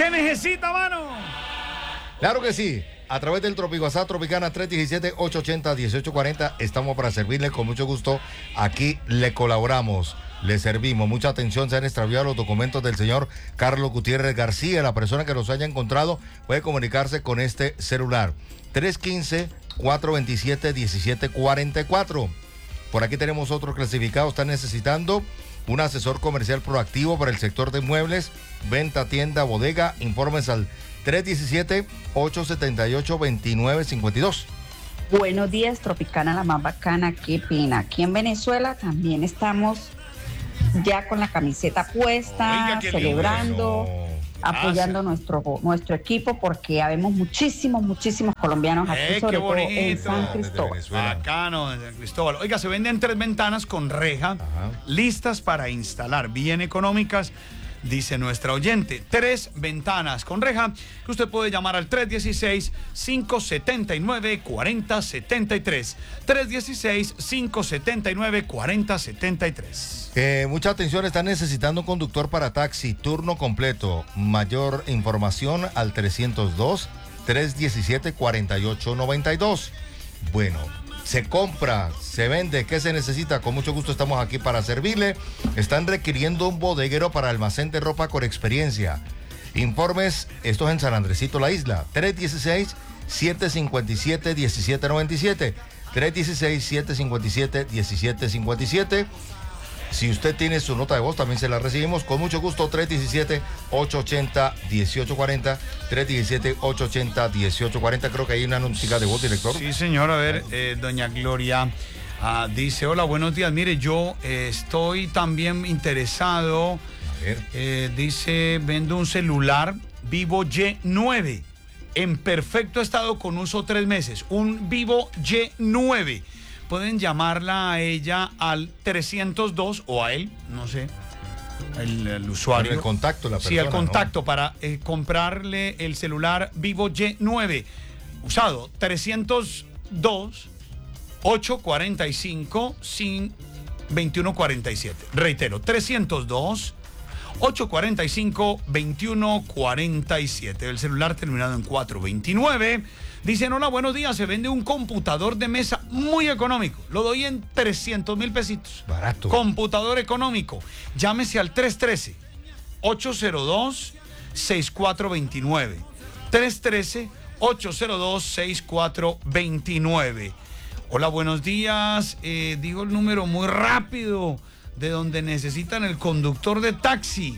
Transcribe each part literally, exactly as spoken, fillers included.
¿Qué necesita, mano? Claro que sí. A través del Tropiguasá Tropicana tres uno siete, ocho ocho cero, uno ocho cuatro cero estamos para servirle con mucho gusto. Aquí le colaboramos, le servimos. Mucha atención, se han extraviado los documentos del señor Carlos Gutiérrez García. La persona que los haya encontrado puede comunicarse con este celular. tres uno cinco, cuatro dos siete, uno siete cuatro cuatro. Por aquí tenemos otro clasificado. Están necesitando un asesor comercial proactivo para el sector de muebles, venta, tienda, bodega. Informes al tres uno siete, ocho siete ocho, dos nueve cinco dos. Buenos días, Tropicana, la más bacana, qué pena. Aquí en Venezuela también estamos ya con la camiseta puesta, Oiga, celebrando, no. apoyando ah, nuestro, nuestro equipo, porque habemos muchísimos, muchísimos colombianos aquí, eh, sobre todo en bonito. San Cristóbal. Bacano, de San Cristóbal. Oiga, se venden tres ventanas con reja, Ajá. listas para instalar, bien económicas. Dice nuestra oyente, tres ventanas con reja que usted puede llamar al tres uno seis, cinco siete nueve, cuatro cero siete tres. tres uno seis, cinco siete nueve, cuatro cero siete tres. Eh, mucha atención, están necesitando un conductor para taxi, turno completo. Mayor información al trescientos dos, tres diecisiete, cuarenta y ocho noventa y dos. Bueno, se compra, se vende, ¿qué se necesita? Con mucho gusto estamos aquí para servirle. Están requiriendo un bodeguero para almacén de ropa con experiencia. Informes, esto es en San Andresito, la isla. tres uno seis, siete cinco siete, uno siete nueve siete. tres uno seis, siete cinco siete, uno siete cinco siete. Si usted tiene su nota de voz, también se la recibimos con mucho gusto. tres uno siete, ocho ocho cero, uno ocho cuatro cero. tres uno siete, ocho ocho cero, uno ocho cuatro cero. Creo que hay una anuncia de voz, director. Sí, señor. A ver, eh, doña Gloria ah, dice, hola, buenos días. Mire, yo eh, estoy también interesado. A ver. Eh, dice, vendo un celular Vivo Y nueve en perfecto estado con uso tres meses. Un Vivo Y nueve. Pueden llamarla a ella al trescientos dos o a él, no sé, el, el usuario. Pero el contacto, la persona, Sí, el contacto, ¿no? para eh, comprarle el celular Vivo Y nueve usado. trescientos dos, ocho cuatro cinco, veintiuno cuarenta y siete. Reitero, trescientos dos, ocho cuatro cinco, veintiuno cuarenta y siete. El celular terminado en cuatro veintinueve. Dicen, hola, buenos días, se vende un computador de mesa muy económico. Lo doy en trescientos mil pesitos. Barato. Computador económico. Llámese al tres uno tres, ocho cero dos, seis cuatro dos nueve. tres uno tres, ocho cero dos, seis cuatro dos nueve. Hola, buenos días. Eh, digo el número muy rápido de donde necesitan el conductor de taxi.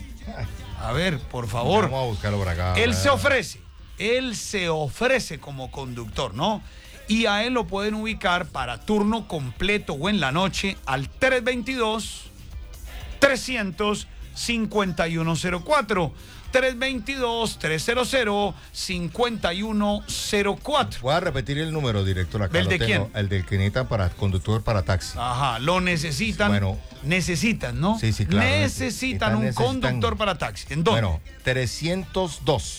A ver, por favor. Vamos a buscarlo por acá. Él se ofrece. Él se ofrece como conductor, ¿no? Y a él lo pueden ubicar para turno completo o en la noche al tres dos dos, trescientos, cincuenta y uno cero cuatro. tres dos dos, trescientos, cincuenta y uno cero cuatro. Voy a repetir el número, director. Acá ¿El lo de tengo, quién? El del que necesitan para conductor para taxi. Ajá, lo necesitan. Bueno. Necesitan, ¿no? Sí, sí, claro. Necesitan un necesitan, conductor para taxi. ¿En dónde? Bueno, trescientos dos,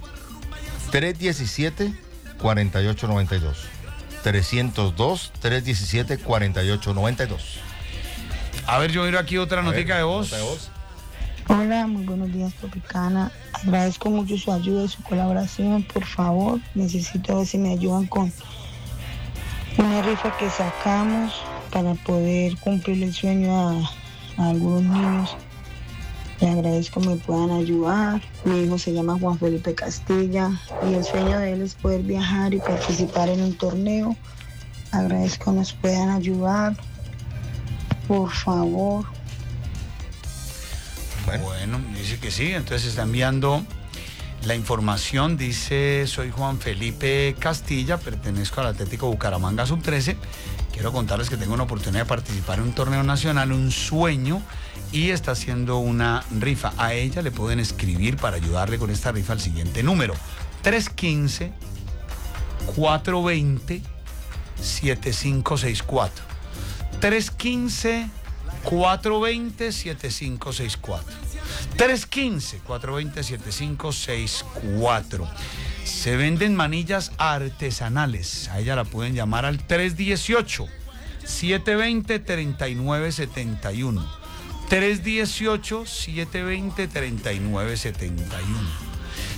tres diecisiete, cuarenta y ocho noventa y dos. trescientos dos, tres diecisiete, cuarenta y ocho noventa y dos. A ver, yo miro aquí otra notica de voz. Nota de voz. Hola, muy buenos días, Tropicana. Agradezco mucho su ayuda y su colaboración. Por favor, necesito ver si me ayudan con una rifa que sacamos para poder cumplir el sueño a, a algunos niños. Les agradezco que me puedan ayudar. Mi hijo se llama Juan Felipe Castilla y el sueño de él es poder viajar y participar en un torneo. Agradezco que nos puedan ayudar. Por favor. Bueno. bueno, dice que sí, entonces está enviando la información. Dice, soy Juan Felipe Castilla, pertenezco al Atlético Bucaramanga sub trece. Quiero contarles que tengo una oportunidad de participar en un torneo nacional, un sueño, y está haciendo una rifa. A ella le pueden escribir para ayudarle con esta rifa al siguiente número: tres uno cinco, cuatro dos cero, siete cinco seis cuatro. tres uno cinco, cuatro dos cero, siete cinco seis cuatro. tres uno cinco, cuatro dos cero, siete cinco seis cuatro. Se venden manillas artesanales. A ella la pueden llamar al tres dieciocho, siete veinte, treinta y nueve setenta y uno. tres dieciocho, siete veinte, treinta y nueve setenta y uno.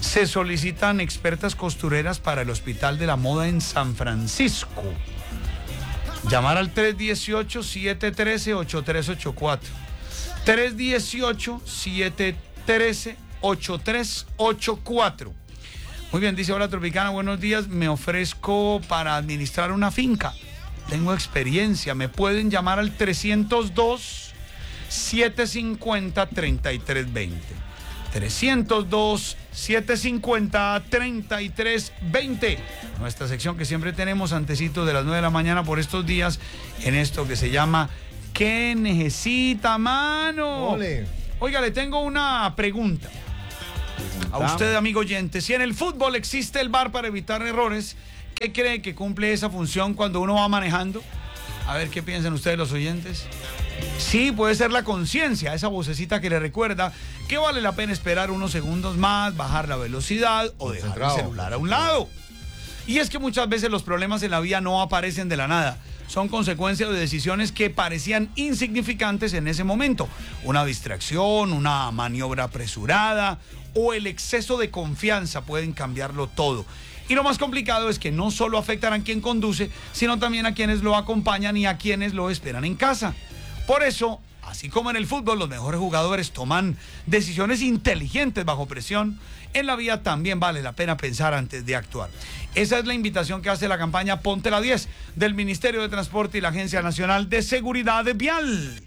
Se solicitan expertas costureras para el Hospital de la Moda en San Francisco. Llamar al tres uno ocho, siete uno tres, ocho tres ocho cuatro. tres uno ocho, siete uno tres, ocho tres ocho cuatro. Muy bien, dice: hola Tropicana, buenos días. Me ofrezco para administrar una finca. Tengo experiencia. Me pueden llamar al trescientos dos, siete cinco cero, treinta y tres veinte. trescientos dos, siete cinco cero, treinta y tres veinte. Nuestra sección que siempre tenemos antecito de las nueve de la mañana por estos días, en esto que se llama ¿Qué necesita, mano? Ole. Oiga, le tengo una pregunta a usted, amigo oyente. Si en el fútbol existe el V A R para evitar errores, ¿qué cree que cumple esa función cuando uno va manejando? A ver qué piensan ustedes, los oyentes. Sí, puede ser la conciencia, esa vocecita que le recuerda que vale la pena esperar unos segundos más, bajar la velocidad o dejar el celular a un lado. Y es que muchas veces los problemas en la vía no aparecen de la nada. Son consecuencia de decisiones que parecían insignificantes en ese momento. Una distracción, una maniobra apresurada o el exceso de confianza pueden cambiarlo todo. Y lo más complicado es que no solo afectan a quien conduce, sino también a quienes lo acompañan y a quienes lo esperan en casa. Por eso, así como en el fútbol los mejores jugadores toman decisiones inteligentes bajo presión, en la vía también vale la pena pensar antes de actuar. Esa es la invitación que hace la campaña Ponte la diez del Ministerio de Transporte y la Agencia Nacional de Seguridad Vial.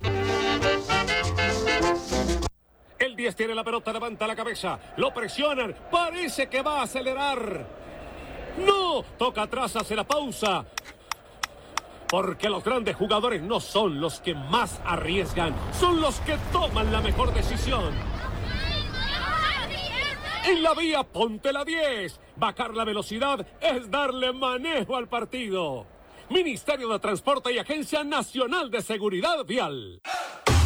El diez tiene la pelota, levanta la cabeza, lo presionan, parece que va a acelerar. ¡No! Toca atrás, hace la pausa. Porque los grandes jugadores no son los que más arriesgan, son los que toman la mejor decisión. En la vía, ponte la diez. Bajar la velocidad es darle manejo al partido. Ministerio de Transporte y Agencia Nacional de Seguridad Vial.